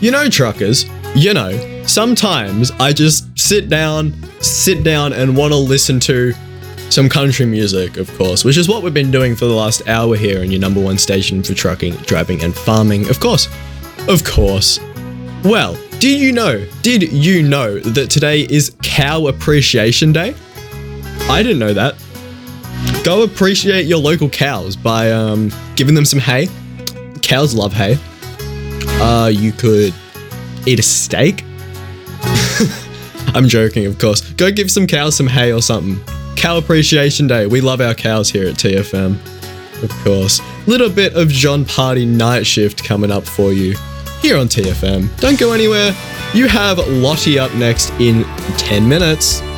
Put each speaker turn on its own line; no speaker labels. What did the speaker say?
Truckers, sometimes I just sit down and want to listen to some country music, of course, which is what we've been doing for the last hour here in your number one station for trucking, driving, and farming, of course. Well, did you know that today is Cow Appreciation Day? I didn't know that. Go appreciate your local cows by giving them some hay. Cows love hay. You could eat a steak. I'm joking, of course. Go give some cows some hay or something. Cow Appreciation Day. We love our cows here at TFM. Of course. Little bit of John Party Night Shift coming up for you here on TFM. Don't go anywhere. You have Lottie up next in 10 minutes.